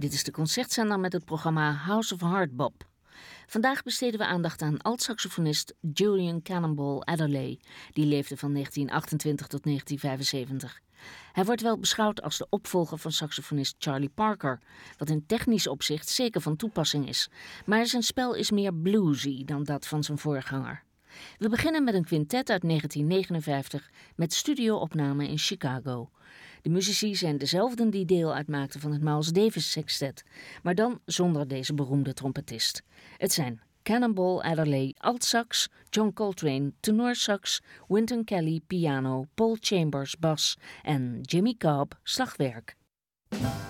Dit is de concertzender met het programma House of Hardbop. Vandaag besteden we aandacht aan alt-saxofonist Julian Cannonball Adderley. Die leefde van 1928 tot 1975. Hij wordt wel beschouwd als de opvolger van saxofonist Charlie Parker, wat in technisch opzicht zeker van toepassing is. Maar zijn spel is meer bluesy dan dat van zijn voorganger. We beginnen met een quintet uit 1959 met studioopname in Chicago. De muzici zijn dezelfden die deel uitmaakten van het Miles Davis Sextet, maar dan zonder deze beroemde trompetist. Het zijn Cannonball Adderley altsax, John Coltrane tenorsax, Wynton Kelly piano, Paul Chambers bas en Jimmy Cobb slagwerk.